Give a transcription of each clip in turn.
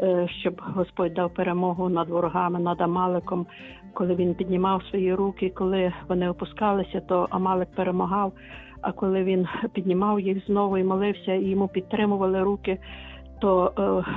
щоб Господь дав перемогу над ворогами, над Амалеком. Коли він піднімав свої руки, коли вони опускалися, то Амалек перемагав. А коли він піднімав їх знову і молився, і йому підтримували руки, то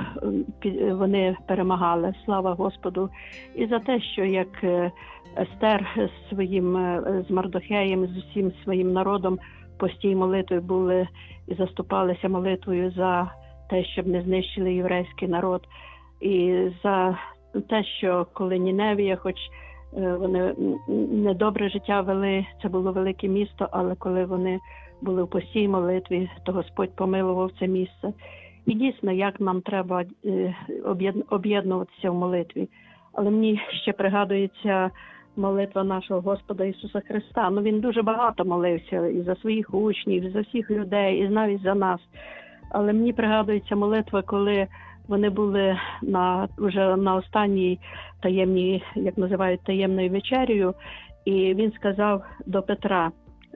вони перемагали. Слава Господу! І за те, що як Естер з Мардохеєм, з усім своїм народом постій молитвою були і заступалися молитвою за те, щоб не знищили єврейський народ. І за те, що коли Ніневія, хоч вони недобре життя вели, це було велике місто, але коли вони були в постій молитві, то Господь помилував це місце. І дійсно, як нам треба об'єднуватися в молитві. Але мені ще пригадується молитва нашого Господа Ісуса Христа. Він дуже багато молився і за своїх учнів, і за всіх людей, і навіть за нас. Але мені пригадується молитва, коли вони були вже на останній таємній, як називають, таємною вечерею, і він сказав до Петра,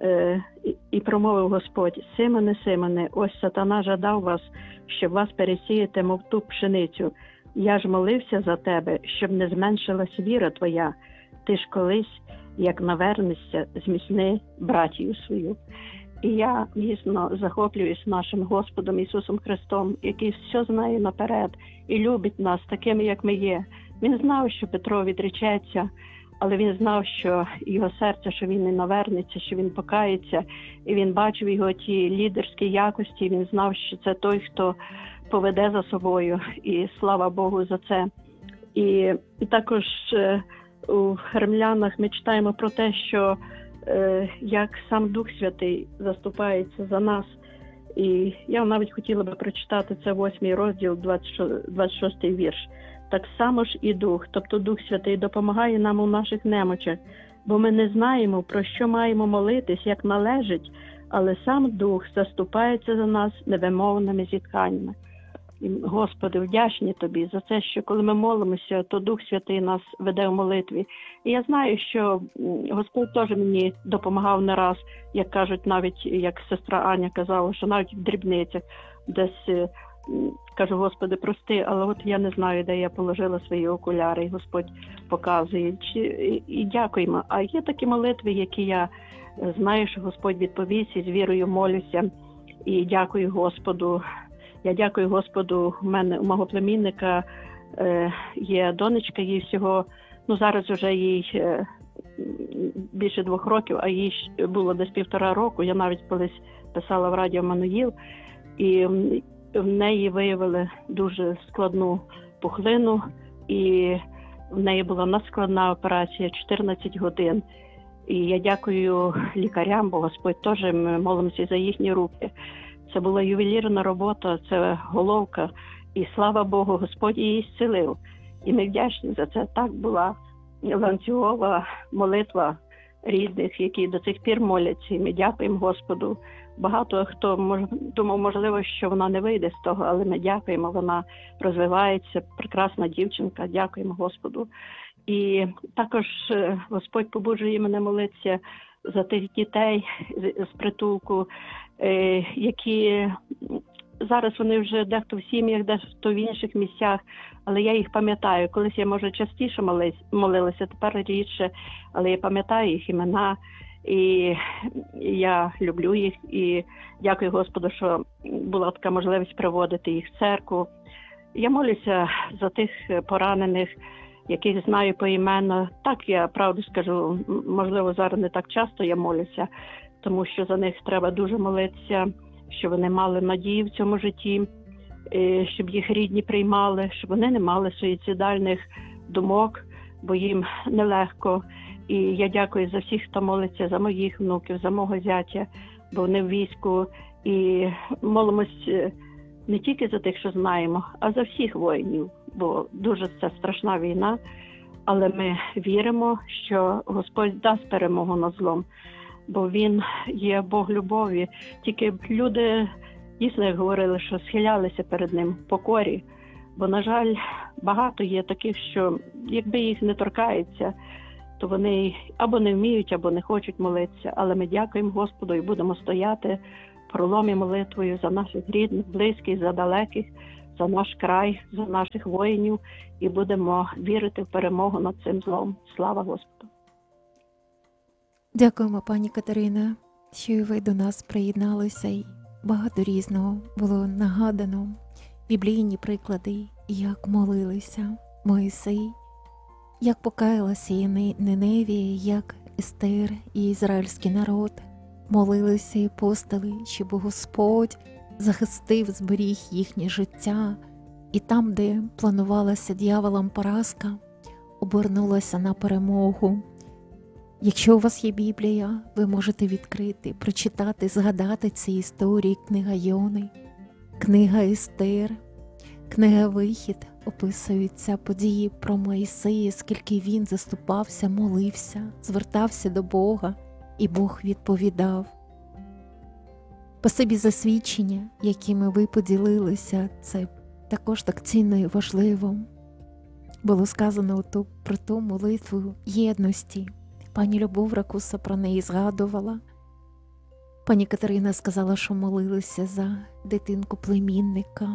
і промовив Господь: «Симоне, Симоне, ось сатана жадав вас, щоб вас пересіяти, мов ту пшеницю. Я ж молився за тебе, щоб не зменшилась віра твоя. Ти ж колись, як навернешся, зміцни братію свою». І я, дійсно, захоплююсь нашим Господом Ісусом Христом, який все знає наперед і любить нас такими, як ми є. Він знав, що Петро відречеться, але він знав, що його серце, що він не навернеться, що він покається. І він бачив його ті лідерські якості, і він знав, що це той, хто поведе за собою. І слава Богу за це. І також у Римлянах ми читаємо про те, що як сам Дух Святий заступається за нас. І я навіть хотіла би прочитати це 8 розділ, 26 вірш. Так само ж і Дух, тобто Дух Святий, допомагає нам у наших немочах, бо ми не знаємо, про що маємо молитись, як належить, але сам Дух заступається за нас невимовними зітханнями. І, Господи, вдячні Тобі за це, що коли ми молимося, то Дух Святий нас веде в молитві. І я знаю, що Господь теж мені допомагав не раз, як кажуть, навіть, як сестра Аня казала, що навіть в дрібницях десь кажу: Господи, прости, але от я не знаю, де я положила свої окуляри, і Господь показує. І дякуємо. А є такі молитви, які я знаю, що Господь відповість, і з вірою молюся, і дякую Господу. Я дякую Господу, у мого племінника є донечка, їй всього, зараз вже їй більше 2 років, а їй було десь 1,5 року. Я навіть колись писала в радіо Мануїл, і в неї виявили дуже складну пухлину, і в неї була надскладна операція 14 годин. І я дякую лікарям, бо Господь теж, ми молимося за їхні руки. Це була ювелірна робота, це головка, і слава Богу, Господь її зцілив. І ми вдячні за це. Так була ланцюгова молитва рідних, які до цих пір моляться. І ми дякуємо Господу. Багато хто думав, можливо, що вона не вийде з того, але ми дякуємо, вона розвивається, прекрасна дівчинка, дякуємо Господу. І також Господь побуджує мене молитися за тих дітей з притулку, які зараз вони вже дехто в сім'ях, дехто в інших місцях, але я їх пам'ятаю. Колись я, може, частіше молилася, тепер рідше, але я пам'ятаю їх імена, і я люблю їх, і дякую Господу, що була така можливість приводити їх в церкву. Я молюся за тих поранених, яких знаю поіменно. Так, я правду скажу, можливо, зараз не так часто я молюся, тому що за них треба дуже молитися, щоб вони мали надію в цьому житті, щоб їх рідні приймали, щоб вони не мали суїцидальних думок, бо їм нелегко. І я дякую за всіх, хто молиться, за моїх внуків, за мого зятя, бо вони в війську. І молимось не тільки за тих, що знаємо, а за всіх воїнів, бо дуже це страшна війна. Але ми віримо, що Господь дасть перемогу над злом, бо Він є Бог любові. Тільки люди, дійсно, як говорили, що схилялися перед Ним в покорі. Бо, на жаль, багато є таких, що якби їх не торкається, то вони або не вміють, або не хочуть молитися. Але ми дякуємо Господу і будемо стояти в проломі молитвою за наших рідних, близьких, за далеких, за наш край, за наших воїнів і будемо вірити в перемогу над цим злом. Слава Господу! Дякуємо, пані Катерина, що і ви до нас приєдналися. І багато різного було нагадано. Біблійні приклади, як молилися Моїсей, як покаялася і Ниневія, як Естер і ізраїльський народ молилися і постили, щоб Господь захистив, зберіг їхнє життя. І там, де планувалася дьяволом поразка, обернулася на перемогу. Якщо у вас є Біблія, ви можете відкрити, прочитати, згадати ці історії. Книга Йони, книга Естер, книга Вихід описуються події про Моїсея, скільки він заступався, молився, звертався до Бога, і Бог відповідав. Спасибі за свідчення, якими ви поділилися, це також так цінно і важливо. Було сказано про ту молитву єдності. Пані Любов Ракуса про неї згадувала. Пані Катерина сказала, що молилися за дитинку племінника.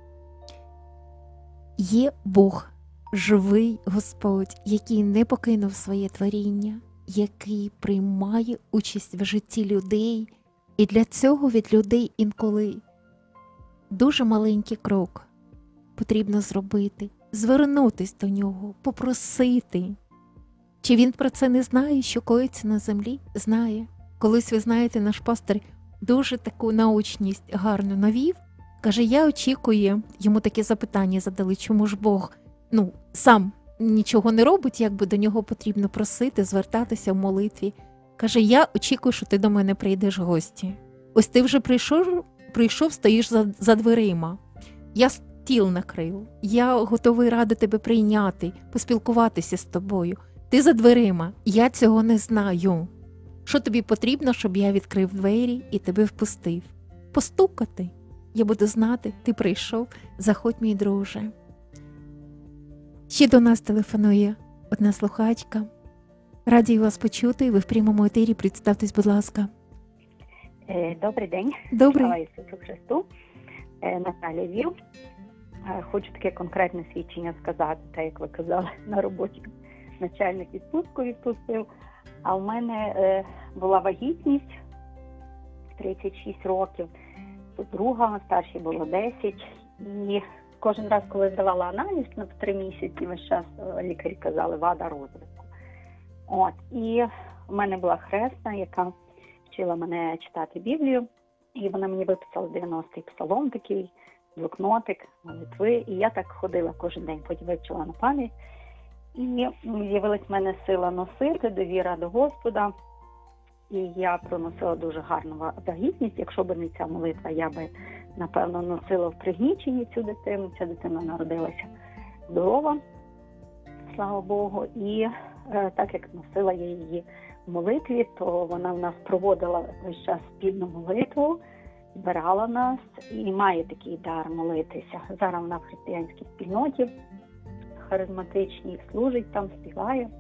Є Бог, живий Господь, який не покинув своє творіння, який приймає участь в житті людей. І для цього від людей інколи дуже маленький крок потрібно зробити. Звернутись до нього, попросити. Чи він про це не знає, що коїться на землі? Знає. Колись, ви знаєте, наш пастор дуже таку научність гарно навів. Каже, я очікую, йому таке запитання задали, чому ж Бог сам нічого не робить, якби до нього потрібно просити, звертатися в молитві. Каже, я очікую, що ти до мене прийдеш в гості. Ось ти вже прийшов, стоїш за дверима. Я стіл накрив, я готовий радий тебе прийняти, поспілкуватися з тобою. Ти за дверима, я цього не знаю. Що тобі потрібно, щоб я відкрив двері і тебе впустив? Постукати. Я буду знати, ти прийшов, заходь, мій друже. Ще до нас телефонує одна слухачка. Раді вас почути, ви в прямому етері, представтесь, будь ласка. Добрий день. Добрий. Слава Ісусу Христу. Наталя Львів. Хочу таке конкретне свідчення сказати, так як ви казали, на роботі начальник відпустку відпустив. А в мене була вагітність 36 років, тут друга, старшій було 10. І кожен раз, коли здавала аналіз на 3 місяці, весь час лікарі казали вада розвитку. І в мене була хресна, яка вчила мене читати Біблію, і вона мені виписала 90-й псалом, такий блокнотик, молитви, і я так ходила кожен день, потім вивчила на пам'ять. І з'явилась в мене сила носити, довіра до Господа, і я проносила дуже гарну вагітність. Якщо б не ця молитва, я би, напевно, носила в пригніченні цю дитину. Ця дитина народилася здорова, слава Богу, і так як носила я її в молитві, то вона в нас проводила весь час спільну молитву, збирала нас і має такий дар молитися. Зараз вона в християнській спільноті, харизматичній, служить там, співає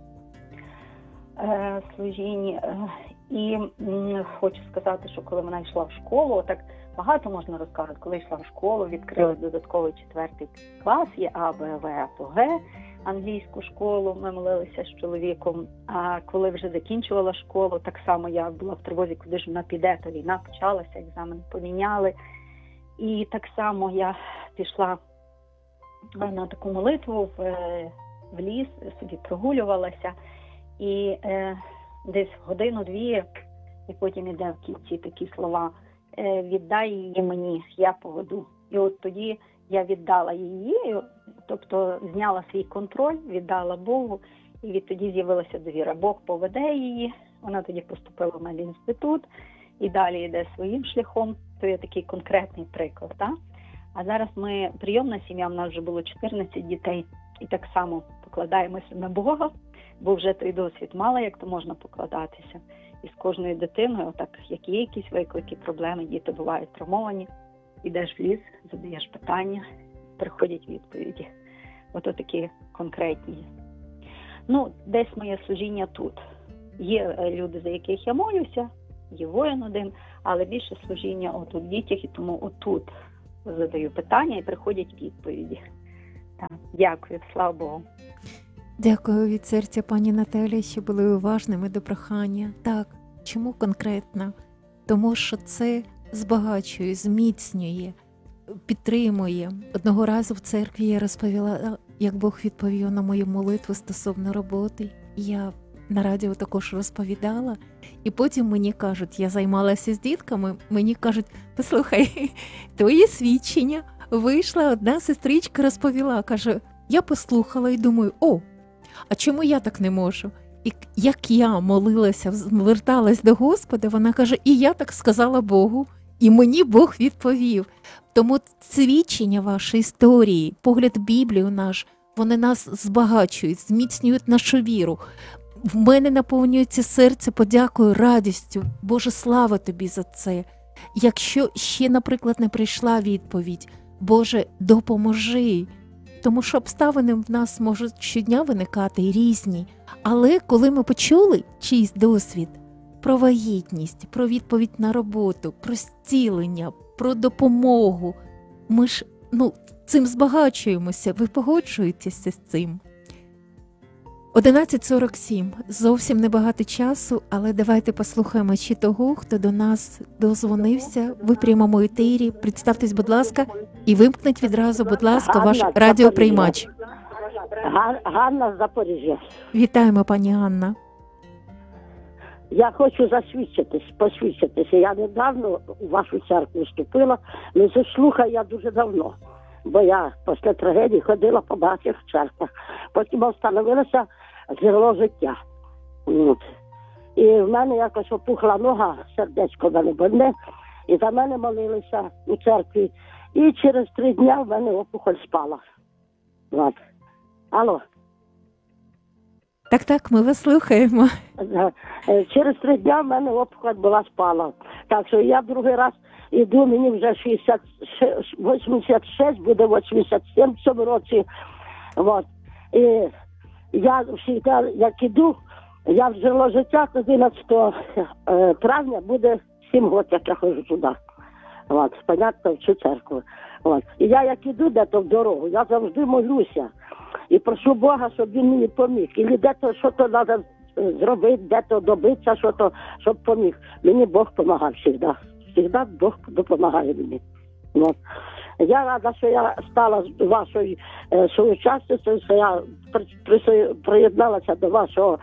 служінні. І хочу сказати, що коли вона йшла в школу, так багато можна розказати, коли йшла в школу, відкрили додатковий 4 клас, є А, Б, В, А по Г, англійську школу, ми молилися з чоловіком. А коли вже закінчувала школу, так само я була в тривозі, куди ж вона піде, то війна почалася, екзамен поміняли. І так само я пішла на таку молитву в ліс, собі прогулювалася, і десь годину-дві, і потім іде в кінці такі слова: віддай її мені, я поведу. І от тоді я віддала її, тобто зняла свій контроль, віддала Богу, і відтоді з'явилася довіра. Бог поведе її, вона тоді поступила в медінститут, і далі йде своїм шляхом. То є такий конкретний приклад. Так? А зараз ми, прийомна сім'я, в нас вже було 14 дітей, і так само покладаємося на Бога, бо вже той досвід мала, як то можна покладатися. І з кожною дитиною, отак, як є якісь виклики, проблеми, діти бувають травмовані, йдеш в ліс, задаєш питання, приходять відповіді. Ото такі конкретні. Десь моє служіння тут. Є люди, за яких я молюся, є воїн один, але більше служіння отут в дітях, і тому отут задаю питання і приходять відповіді. Так, дякую, слава Богу. Дякую від серця, пані Наталі, що були уважними до прохання. Так, чому конкретно? Тому що це збагачує, зміцнює, підтримує. Одного разу в церкві я розповіла, як Бог відповів на мою молитву стосовно роботи. Я на радіо також розповідала. І потім мені кажуть, я займалася з дітками, мені кажуть, послухай, твоє свідчення вийшла, одна сестричка розповіла, каже, я послухала і думаю, а чому я так не можу? І як я молилася, зверталась до Господа, вона каже, і я так сказала Богу, і мені Бог відповів. Тому свідчення вашої історії, погляд в Біблію наш, вони нас збагачують, зміцнюють нашу віру. В мене наповнюється серце подякою, радістю. Боже, слава тобі за це. Якщо ще, наприклад, не прийшла відповідь, Боже, допоможи. Тому що обставини в нас можуть щодня виникати і різні. Але коли ми почули чийсь досвід про вагітність, про відповідь на роботу, про зцілення, про допомогу, ми ж цим збагачуємося. Ви погоджуєтеся з цим? 11:47. Зовсім небагато часу, але давайте послухаємо чи того, хто до нас дозвонився. Ви в прямому етері. Представтесь, будь ласка, і вимкніть відразу, будь ласка, ваш радіоприймач. Ганна з Запоріжжя. Вітаємо, пані Ганна. Я хочу посвідчитися. Я недавно у вашу церкву вступила, але заслухаю я дуже давно. Бо я після трагедії ходила по багатьох церквах. Потім встановилося джерело життя. От. І в мене якось опухла нога, сердечко в мене больне, і за мене молилися у церкві. І через 3 дні в мене опухоль спала. От. Алло. Так, ми вас слухаємо. Через 3 дні в мене опухоль була спала. Так що я другий раз іду, мені вже 86, буде 87 в цьому році. От. І я завжди, як іду, я в джерело життя 11 травня буде 7 років, як я ходжу туди. От, понятно, в цю церкву. От. І я як іду де-то в дорогу, я завжди молюся. І прошу Бога, щоб він мені поміг. І де-то щось треба зробити, де-то добитися, щось, щоб поміг. Мені Бог допомагає завжди. Завжди Бог допомагає мені. От. Я рада, що я стала вашою соучасницею, що я приєдналася до вашого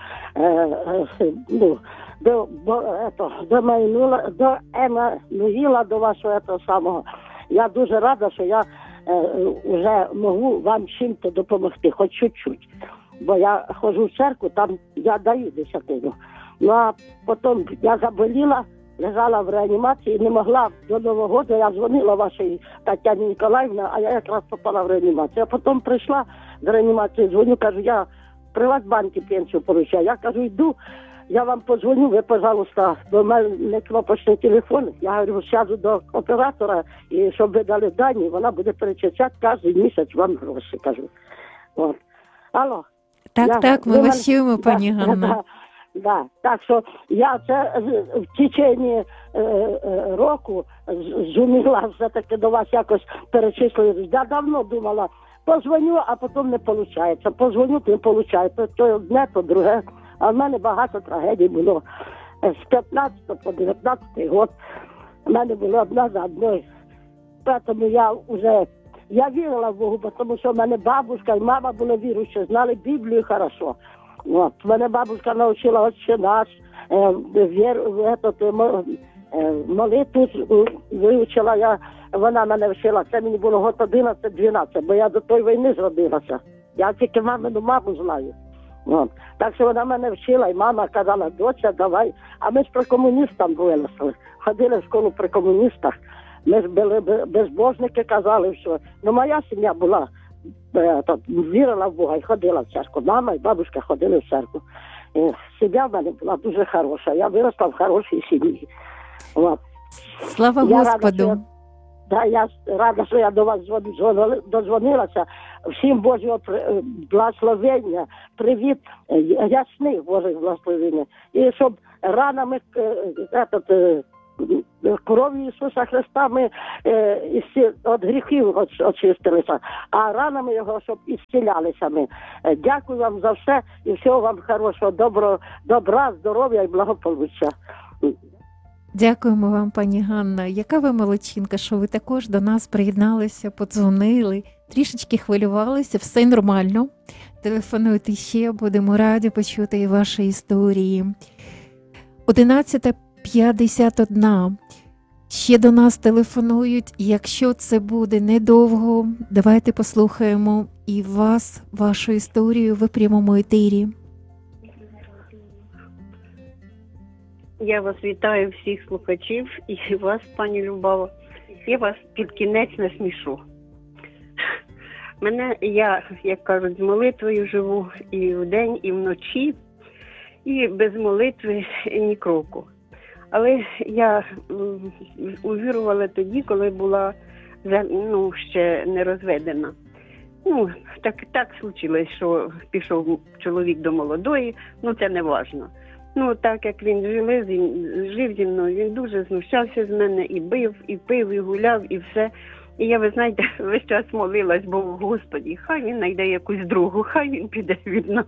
до Еммануїла, до вашого самого. Я дуже рада, що я вже можу вам чим-то допомогти, хоч чуть-чуть. Бо я ходжу в церкву, там я даю 10. Ну а потім я заболіла, лежала в реанімації, не могла до Нового року, я дзвонила вашій Тетяні Ніколаївні, а я якраз попала в реанімацію. А потім прийшла з реанімації, дзвоню, кажу, я в Приватбанку пенсію получаю. Я кажу, йду, я вам подзвоню, ви, пожалуйста, до мене кнопочний телефон. Я говорю, сяду до оператора, і щоб ви дали дані, вона буде перечисляти кожен місяць вам гроші, кажу. От. Алло. Так, ми вас чуємо, пані Ганна. Да. Так що я це в течение року зуміла все-таки до вас якось перечислити. Я давно думала, позвоню, а потім не виходить. Позвоню, не виходить. То одне, то друге. А в мене багато трагедій було. З 15 по 19 год в мене було одна за одною. Тому я вірила в Богу, тому що в мене бабушка і мама були віруючі, знали Біблію хорошо. От. Мене бабушка навчила «Отче наш», молитву вивчила, вона мене вчила. Це мені було год 11-12, бо я до тої війни зродилася. Я тільки маму знаю. От. Так що вона мене вчила, і мама казала, доця, давай. А ми ж при комуністах виросли, ходили в школу при комуністах. Ми ж були безбожники, казали, що моя сім'я була, вірила в Бога і ходила в церкву. Мама і бабушка ходили в церкву. І сім'я в мене була дуже хороша. Я виросла в хорошій сім'ї. От. Слава Господу! Я рада, що я до вас дозвонилася. Всім Божого благословення, привіт, ясних Божих благословення. І щоб ранами кров'ю Ісуса Христа ми від гріхів очистилися, а ранами Його, щоб ісцілялися ми. Дякую вам за все і всього вам хорошого, добра, здоров'я і благополуччя. Дякуємо вам, пані Ганна. Яка ви молодчинка, що ви також до нас приєдналися, подзвонили, трішечки хвилювалися, все нормально. Телефонуйте ще, будемо раді почути і ваші історії. 11:51. Ще до нас телефонують. Якщо це буде недовго, давайте послухаємо і вас, вашу історію в прямому етері. Я вас вітаю, всіх слухачів, і вас, пані Любава. Я вас під кінець насмішу. Я, як кажуть, з молитвою живу і вдень, і вночі, і без молитви ні кроку. Але я увірувала тоді, коли була ще не розведена. Так случилось, що пішов чоловік до молодої, це не важно. Так як він жив зі мною, він дуже знущався з мене, і бив, і пив, і гуляв, і все. І я, ви знаєте, весь час молилась Богу, Господі, хай він знайде якусь другу, хай він піде від нас.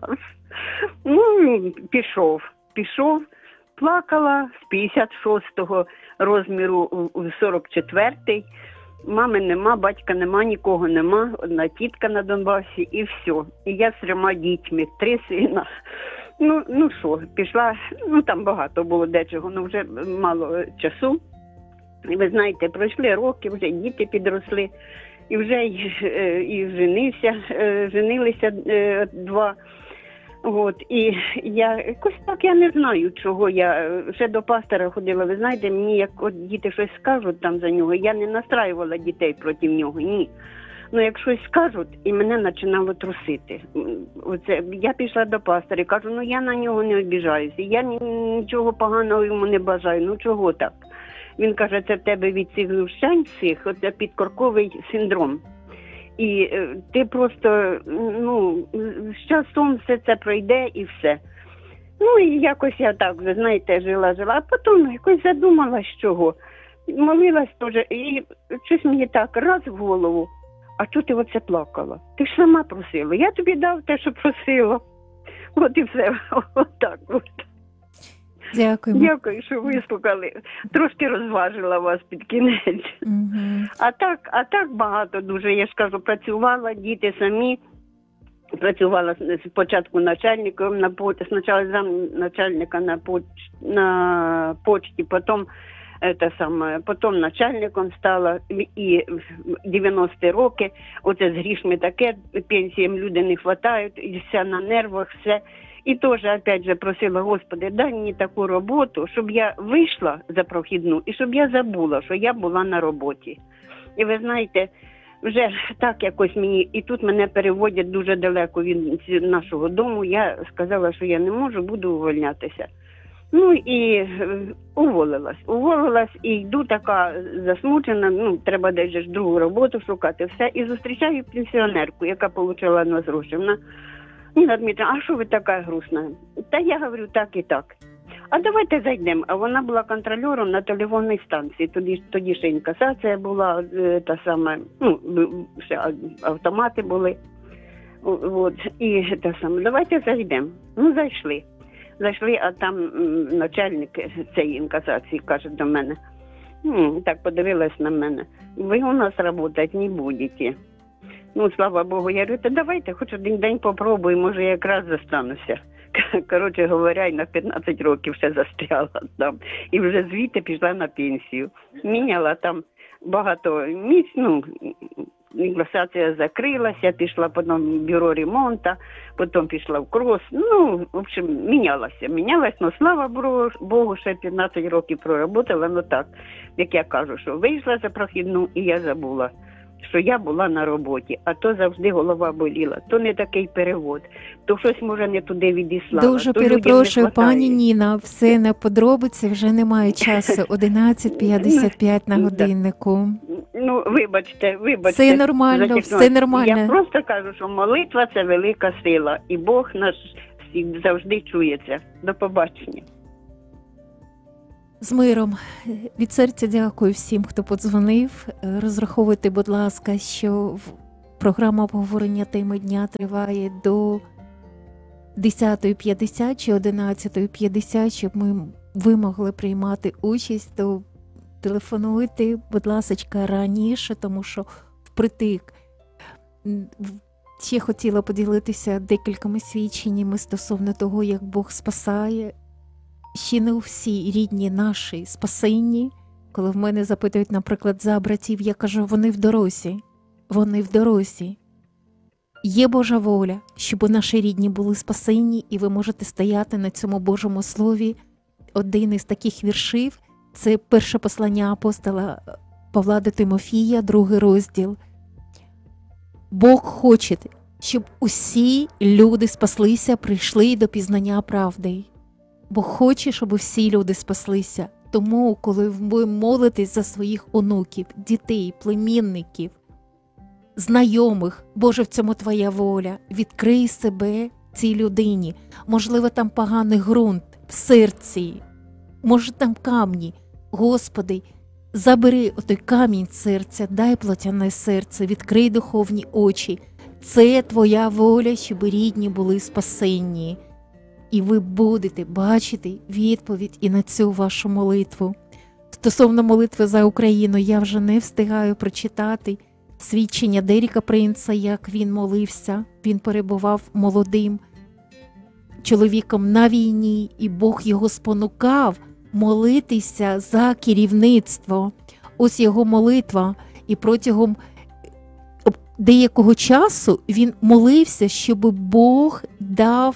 Пішов, плакала з 56-го розміру в 44-й. Мами нема, батька нема, нікого нема, одна тітка на Донбасі і все. І я з 3 дітьми, 3 сина. Що, пішла, там багато було дечого, вже мало часу. І ви знаєте, пройшли роки, вже діти підросли, і вже і женилися 2. І я якось так, я не знаю, чого я ще до пастора ходила. Ви знаєте, мені як діти щось скажуть там за нього, я не настраювала дітей проти нього, ні. Як щось скажуть, і мене починало трусити. Я пішла до пастора і кажу, я на нього не обіжаюся, я нічого поганого йому не бажаю, чого так? Він каже, це в тебе від цих знущань всіх, це підкорковий синдром. І ти просто, з часом все це пройде і все. І якось я так, ви знаєте, жила, а потім якось задумалась, чого. Молилась теж, і щось мені так раз в голову. А чого ти оце плакала? Ти ж сама просила. Я тобі дав те, що просила. От і все. Отак от. Дякую. Дякую, що вислухали. Трошки розважила вас під кінець. Угу. А так багато дуже, я ж кажу, працювала, діти самі. Працювала спочатку начальником, спочатку замначальника на почті, потім начальником стала, і 90 роки, оце з грішми таке, пенсіям люди не вистачають, і все на нервах, все. І теж, опять же, просила, Господи, дай мені таку роботу, щоб я вийшла за прохідну, і щоб я забула, що я була на роботі. І ви знаєте, вже так якось мені, і тут мене переводять дуже далеко від нашого дому, я сказала, що я не можу, буду увольнятися. І уволилась, і йду така засмучена, треба десь другу роботу шукати, все. І зустрічаю пенсіонерку, яка отримала на нас гроші. Вона, Ніна Дмитрівна, а що ви така грустна? Та я говорю, так і так. А давайте зайдемо. А вона була контрольором на телефонній станції, тоді ще інкасація була, та сама, ще автомати були. І та саме, давайте зайдемо. Зайшли, а там начальник цієї інкасації каже до мене, так подивилась на мене, ви у нас працювати не будете. Слава Богу, я говорю, давайте хоч один день попробуй, може я якраз застануся. Коротше говоря, і на 15 років ще застряла там. І вже звідти пішла на пенсію. Міняла там багато місць, інкасація закрилася, пішла потім в бюро ремонту, потім пішла в крос. В общем, мінялась, але слава Богу, ще 15 років проработала, так, як я кажу, що вийшла за прохідну і я забула, що я була на роботі, а то завжди голова боліла, то не такий перевод, то щось, може, не туди відіслала. Дуже перепрошую, пані Ніна, все на подробиці, вже немає часу, 11:55 на годиннику. Вибачте. Все нормально, все нормально. Я просто кажу, що молитва – це велика сила, і Бог наш завжди чується. До побачення. З миром. Від серця дякую всім, хто подзвонив. Розраховуйте, будь ласка, що програма обговорення теми дня триває до 10:50 чи 11:50, щоб ви могли приймати участь, то телефонуйте, будь ласка, раніше, тому що впритик. Ще хотіла поділитися декількома свідченнями стосовно того, як Бог спасає. Ще не всі рідні наші спасенні. Коли в мене запитують, наприклад, за братів, я кажу, вони в дорозі. Вони в дорозі. Є Божа воля, щоб наші рідні були спасенні, і ви можете стояти на цьому Божому слові. Один із таких віршів – це перше послання апостола Павла до Тимофія, 2 розділ. Бог хоче, щоб усі люди спаслися, прийшли до пізнання правди. Бог хоче, щоб всі люди спаслися. Тому, коли ви молитесь за своїх онуків, дітей, племінників, знайомих, Боже, в цьому твоя воля, відкрий себе цій людині. Можливо, там поганий ґрунт в серці, може там камні. Господи, забери отой камінь серця, дай плотяне серце, відкрий духовні очі. Це твоя воля, щоб рідні були спасенні. І ви будете бачити відповідь і на цю вашу молитву. Стосовно молитви за Україну, я вже не встигаю прочитати свідчення Деріка Принца, як він молився. Він перебував молодим чоловіком на війні, і Бог його спонукав молитися за керівництво. Ось його молитва. І протягом деякого часу він молився, щоб Бог дав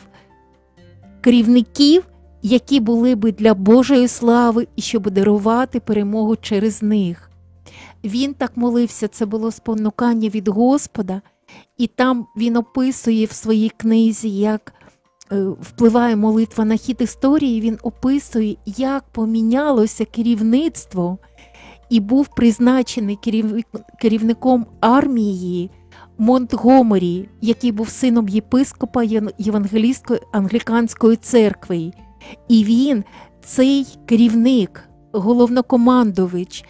керівників, які були би для Божої слави і щоб дарувати перемогу через них. Він так молився, це було спонукання від Господа, і там він описує в своїй книзі, як впливає молитва на хід історії, він описує, як помінялося керівництво, і був призначений керівником армії Монтгомері, який був сином єпископа Євангелійської англіканської церкви. І він, цей керівник, головнокомандувач,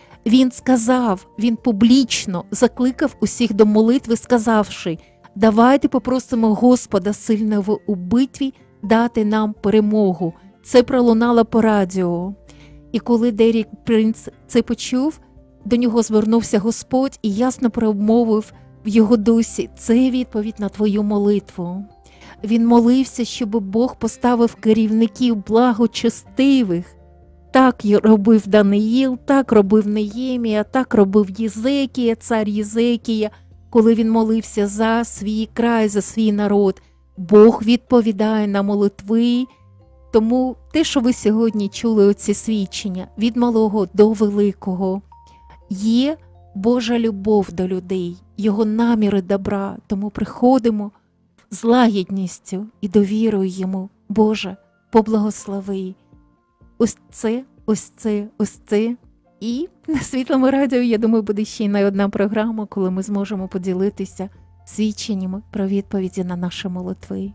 він публічно закликав усіх до молитви, сказавши: давайте попросимо Господа сильного у битві дати нам перемогу. Це пролунало по радіо. І коли Дерік Принц це почув, до нього звернувся Господь і ясно промовив в його дусі: це відповідь на твою молитву. Він молився, щоб Бог поставив керівників благочестивих. Так робив Даниїл, так робив Неємія, так робив Єзекія, цар Єзекія, коли він молився за свій край, за свій народ. Бог відповідає на молитви. Тому те, що ви сьогодні чули оці свідчення, від малого до великого, є Божа любов до людей, Його наміри добра, тому приходимо з лагідністю і довірою Йому. Боже, поблагослови. Ось це, ось це, ось це. І на Світлому радіо, я думаю, буде ще й не одна програма, коли ми зможемо поділитися свідченнями про відповіді на наші молитви.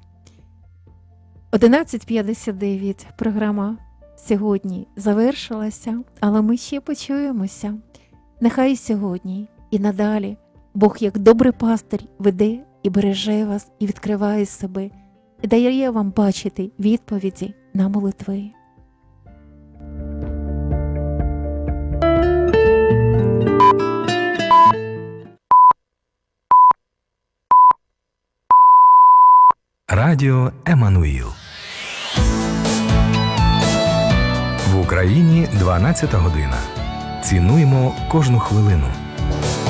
11:59. Програма сьогодні завершилася, але ми ще почуємося. Нехай сьогодні і надалі Бог, як добрий пастир, веде і береже вас, і відкриває себе, і дає вам бачити відповіді на молитви. Радіо Еммануїл. В Україні 12 година. Цінуємо кожну хвилину.